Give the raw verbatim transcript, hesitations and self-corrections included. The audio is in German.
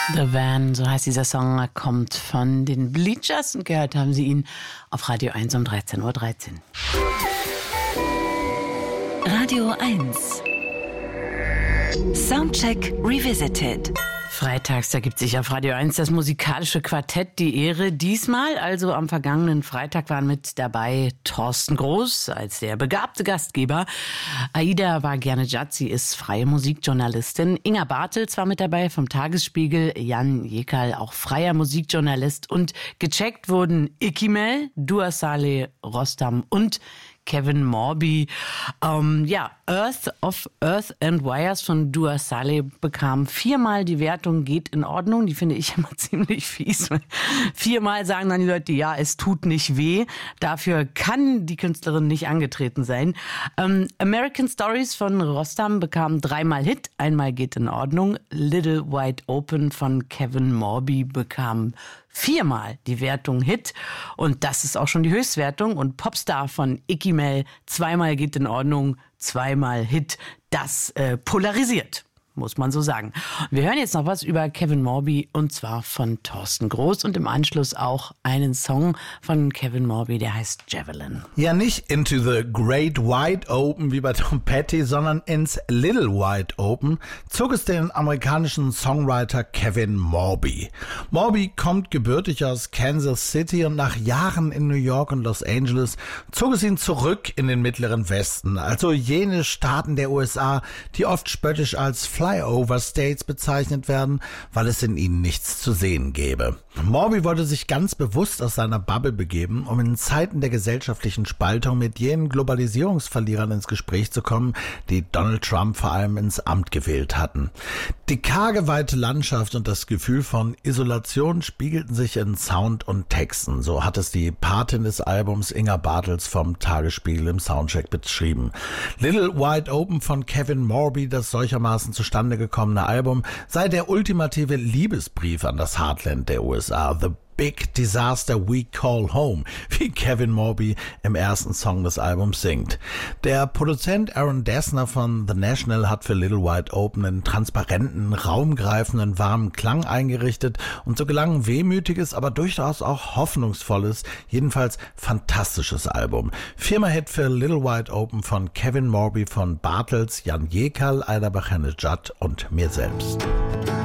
The Van, so heißt dieser Song, er kommt von den Bleachers und gehört haben Sie ihn auf Radio eins um dreizehn Uhr dreizehn. Radio eins. Soundcheck Revisited. Freitags, da gibt sich auf Radio eins das musikalische Quartett die Ehre. Diesmal, also am vergangenen Freitag, waren mit dabei Thorsten Groß als der begabte Gastgeber. Aida Wagianejad, sie ist freie Musikjournalistin. Inga Bartels war mit dabei vom Tagesspiegel. Jan Jekal, auch freier Musikjournalist. Und gecheckt wurden Ikimel, Dua Saleh, Rostam und Kevin Morby. Ähm, ja, Earth of Earth and Wires von Dua Saleh bekam viermal die Wertung geht in Ordnung. Die finde ich immer ziemlich fies. Viermal sagen dann die Leute, ja, es tut nicht weh. Dafür kann die Künstlerin nicht angetreten sein. Ähm, American Stories von Rostam bekam dreimal Hit, einmal geht in Ordnung. Little Wide Open von Kevin Morby bekam viermal die Wertung Hit. Und das ist auch schon die Höchstwertung. Und Popstar von Ikimel, zweimal geht in Ordnung, zweimal Hit. Das äh, polarisiert, muss man so sagen. Wir hören jetzt noch was über Kevin Morby und zwar von Thorsten Groß und im Anschluss auch einen Song von Kevin Morby, der heißt Javelin. Ja, nicht Into the Great Wide Open wie bei Tom Petty, sondern ins Little Wide Open zog es den amerikanischen Songwriter Kevin Morby. Morby kommt gebürtig aus Kansas City und nach Jahren in New York und Los Angeles zog es ihn zurück in den mittleren Westen, also jene Staaten der U S A, die oft spöttisch als Flyover States bezeichnet werden, weil es in ihnen nichts zu sehen gäbe. Morby wollte sich ganz bewusst aus seiner Bubble begeben, um in Zeiten der gesellschaftlichen Spaltung mit jenen Globalisierungsverlierern ins Gespräch zu kommen, die Donald Trump vor allem ins Amt gewählt hatten. Die karge weite Landschaft und das Gefühl von Isolation spiegelten sich in Sound und Texten. So hat es die Patin des Albums Inga Bartels vom Tagesspiegel im Soundcheck beschrieben. Little Wide Open von Kevin Morby, das solchermaßen zustande gekommene Album, sei der ultimative Liebesbrief an das Heartland der U S A. The Big Disaster We Call Home, wie Kevin Morby im ersten Song des Albums singt. Der Produzent Aaron Dessner von The National hat für Little Wide Open einen transparenten, raumgreifenden, warmen Klang eingerichtet und so gelang ein wehmütiges, aber durchaus auch hoffnungsvolles, jedenfalls fantastisches Album. Viermal Hit für Little Wide Open von Kevin Morby, von Bartels, Jan Jekal, Aida Wagianejad und mir selbst.